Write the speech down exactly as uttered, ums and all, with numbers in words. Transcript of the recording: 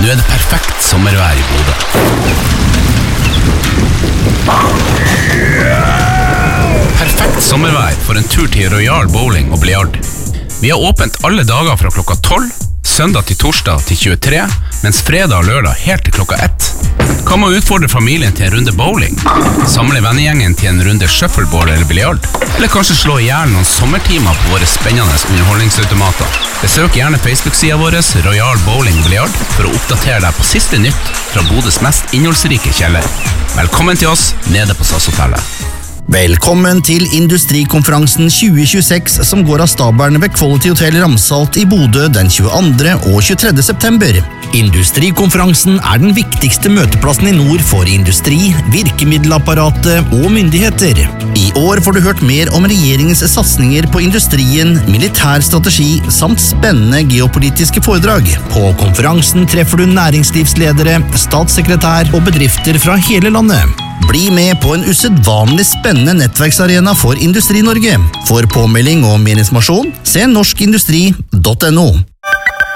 Nå er det perfekt sommervær i Bodø. Perfekt sommervær for en tur til Royal Bowling og Biljard. Vi har åpent alle dager fra klokka tolv, søndag til torsdag til tjuetre, mens fredag og lørdag helt til klokka ett. Kan man utfordre familien til en runde bowling? Samle vennegjengen til en runde shuffleboard eller biljard? Eller kanskje slå ihjel noen sommertimer på våre spennende underholdningsautomater? Besøk gjerne Facebook-siden vår Royal Bowling Biljard for å oppdatere deg på siste nytt fra Bodøs mest innholdsrike kjeller. Velkommen til oss nede på SAS-hotellet. Velkommen til Industrikonferansen tjue tjueseks som går av stabelen ved Quality Hotel Ramsalt i Bodø den tjueandre og tjuetredje september. Industrikonferansen er den viktigste møteplassen i nord for industri, virkemiddelapparatet og myndigheter. I år får du hørt mer om regjeringens satsninger på industrien, militær strategi samt spennende geopolitiske foredrag. På konferansen treffer du næringslivsledere, statssekretær og bedrifter fra hele landet. Bli med på en usedvanlig spennende nettverksarena for Industri-Norge. For påmelding og mer informasjon, se norskindustri punktum no.